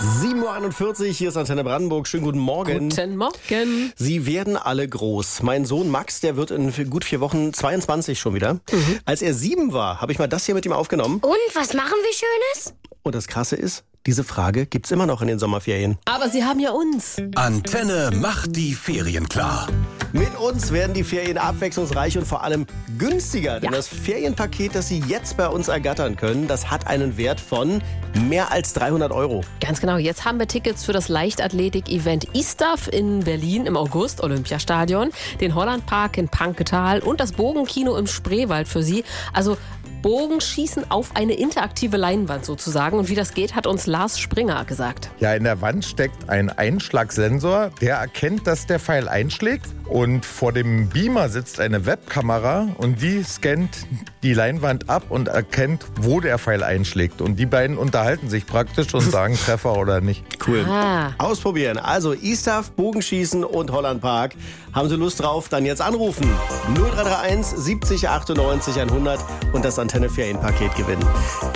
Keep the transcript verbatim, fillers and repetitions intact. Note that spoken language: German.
sieben Uhr einundvierzig, hier ist Antenne Brandenburg. Schönen guten Morgen. Guten Morgen. Sie werden alle groß. Mein Sohn Max, der wird in gut vier Wochen zweiundzwanzig schon wieder. Mhm. Als er sieben war, habe ich mal das hier mit ihm aufgenommen. Und, was machen wir Schönes? Und das Krasse ist, diese Frage gibt's immer noch in den Sommerferien. Aber Sie haben ja uns. Antenne macht die Ferien klar. Mit uns werden die Ferien abwechslungsreich und vor allem günstiger. Denn Ja. das Ferienpaket, das Sie jetzt bei uns ergattern können, das hat einen Wert von mehr als dreihundert Euro. Ganz genau, jetzt haben wir Tickets für das Leichtathletik-Event ISTAF in Berlin im August, Olympiastadion, den Hollandpark in Panketal und das Bogenkino im Spreewald für Sie. Also Bogenschießen auf eine interaktive Leinwand sozusagen. Und wie das geht, hat uns Lars Springer gesagt. Ja, in der Wand steckt ein Einschlagsensor, der erkennt, dass der Pfeil einschlägt. Und vor dem Beamer sitzt eine Webkamera und die scannt die Leinwand ab und erkennt, wo der Pfeil einschlägt. Und die beiden unterhalten sich praktisch und sagen Treffer oder nicht. Cool. Ah. Ausprobieren. Also ISTAF, Bogenschießen und Hollandpark. Haben Sie Lust drauf? Dann jetzt anrufen. null drei drei eins siebzig achtundneunzig hundert und das Antenne Ferienpaket gewinnen.